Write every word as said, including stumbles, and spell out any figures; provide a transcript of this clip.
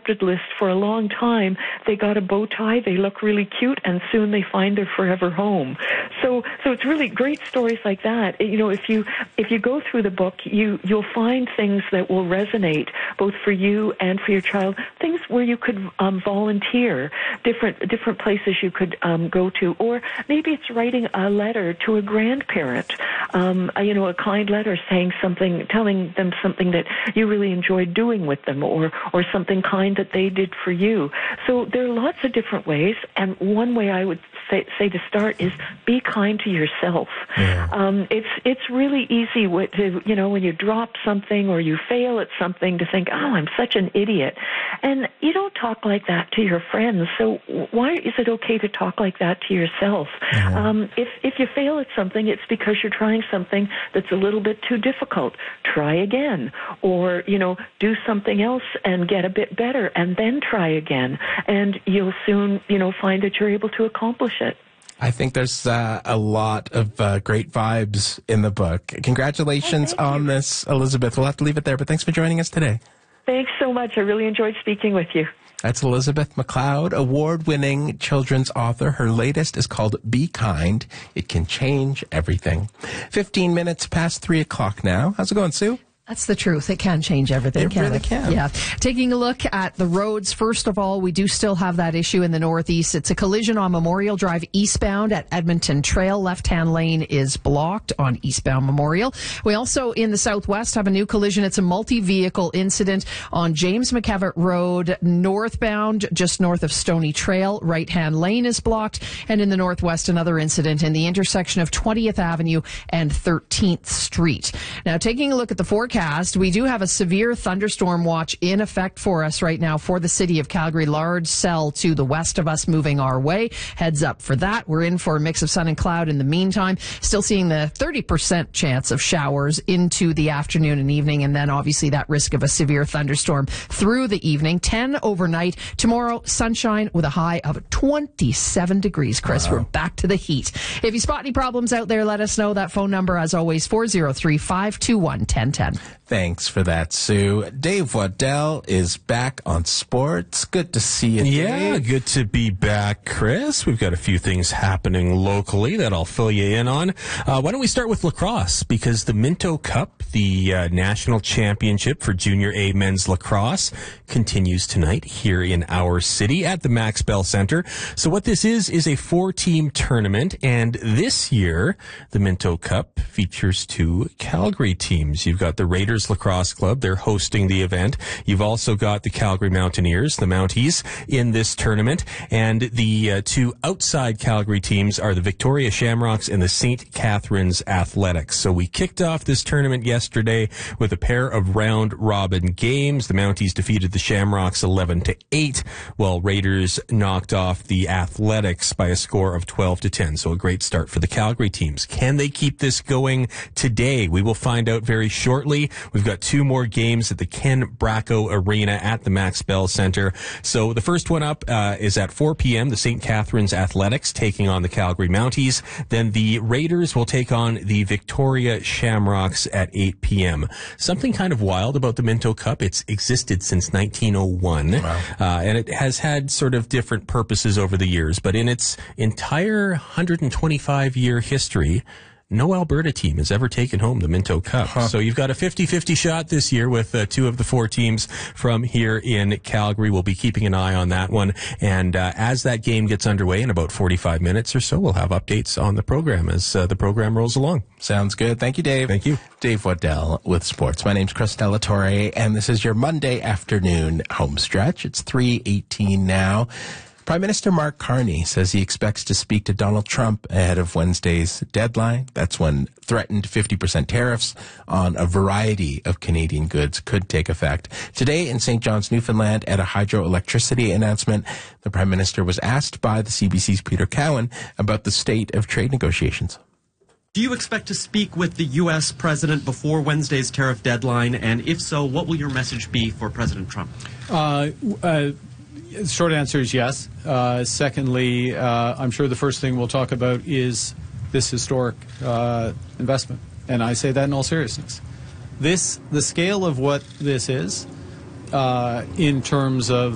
adopted list for a long time. They got a bow tie, they look really cute, and soon they find their forever home. So, so it's really great stories like that. You know, if you if you go through the book, you you'll find things that will resonate both for you and for your child. Things where you could um, volunteer, different different places you could um, go to, or maybe it's writing a letter to a grandparent. Um, you know, a kind letter saying something, telling them something that you really enjoyed doing with them, or or something kind that they did for you. So there are lots of different ways, and one way I would say, say to start is be kind to yourself. Yeah. Um, it's it's really easy to, you know, when you drop something or you fail at something, to think, oh, I'm such an idiot. And you don't talk like that to your friends, so why is it okay to talk like that to yourself? Yeah. Um, if, if you fail at something, it's because you're trying something that's a little bit too difficult. Try again. Or, you know, do something else and get a bit better, and then try again. And you'll soon, you know, find that you're able to accomplish it. I think there's uh, a lot of uh, great vibes in the book. Congratulations oh, on you. this, Elizabeth. We'll have to leave it there, but thanks for joining us today. Thanks so much. I really enjoyed speaking with you. That's Elizabeth McLeod, award-winning children's author. Her latest is called Be Kind. It can change everything. Fifteen minutes past three o'clock now. How's it going, Sue? That's the truth. It can change everything. It can really it? can. Yeah. Taking a look at the roads, first of all, we do still have that issue in the Northeast. It's a collision on Memorial Drive eastbound at Edmonton Trail. Left-hand lane is blocked on eastbound Memorial. We also, in the Southwest, have a new collision. It's a multi-vehicle incident on James McKevitt Road, northbound, just north of Stony Trail. Right-hand lane is blocked. And in the Northwest, another incident in the intersection of twentieth Avenue and thirteenth Street. Now, taking a look at the forecast, we do have a severe thunderstorm watch in effect for us right now for the city of Calgary. Large cell to the west of us moving our way. Heads up for that. We're in for a mix of sun and cloud in the meantime. Still seeing the thirty percent chance of showers into the afternoon and evening, and then obviously that risk of a severe thunderstorm through the evening. ten overnight. Tomorrow, sunshine with a high of twenty-seven degrees, Chris. Wow. We're back to the heat. If you spot any problems out there, let us know. That phone number, as always, four oh three, five two one, one oh one oh. Thanks for that, Sue. Dave Waddell is back on sports. Good to see you, Dave. Yeah, good to be back, Chris. We've got a few things happening locally that I'll fill you in on. Uh, why don't we start with lacrosse? Because the Minto Cup, the uh, national championship for Junior A men's lacrosse, continues tonight here in our city at the Max Bell Center. So what this is, is a four-team tournament, and this year, the Minto Cup features two Calgary teams. You've got the Raiders Lacrosse Club. They're hosting the event. You've also got the Calgary Mountaineers, the Mounties, in this tournament. And the uh, two outside Calgary teams are the Victoria Shamrocks and the Saint Catharines Athletics. So we kicked off this tournament yesterday with a pair of round-robin games. The Mounties defeated the Shamrocks eleven to eight, while Raiders knocked off the Athletics by a score of twelve to ten. So a great start for the Calgary teams. Can they keep this going today? We will find out very shortly. We've got two more games at the Ken Bracco Arena at the Max Bell Center. So the first one up uh, is at four p.m., the Saint Catharines Athletics taking on the Calgary Mounties. Then the Raiders will take on the Victoria Shamrocks at eight p.m. Something kind of wild about the Minto Cup. It's existed since nineteen oh one, wow. uh, and it has had sort of different purposes over the years. But in its entire one hundred twenty-five year history, no Alberta team has ever taken home the Minto Cup. Huh. So you've got a fifty-fifty shot this year with uh, two of the four teams from here in Calgary. We'll be keeping an eye on that one. And uh, as that game gets underway in about forty-five minutes or so, we'll have updates on the program as uh, the program rolls along. Sounds good. Thank you, Dave. Thank you. Dave Waddell with sports. My name's Chris Delatorre, and this is your Monday afternoon home stretch. It's three eighteen now. Prime Minister Mark Carney says he expects to speak to Donald Trump ahead of Wednesday's deadline. That's when threatened fifty percent tariffs on a variety of Canadian goods could take effect. Today in Saint John's, Newfoundland, at a hydroelectricity announcement, the Prime Minister was asked by the C B C's Peter Cowan about the state of trade negotiations. Do you expect to speak with the U S president before Wednesday's tariff deadline? And if so, what will your message be for President Trump? Uh, uh, The short answer is yes. Uh, secondly, uh, I'm sure the first thing we'll talk about is this historic uh, investment. And I say that in all seriousness. This, the scale of what this is, uh, in terms of